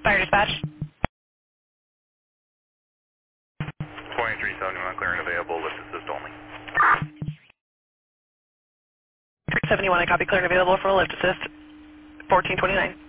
Fire dispatch. 2371 clear and available, lift assist only. 371, I copy clear and available for a lift assist. 1429.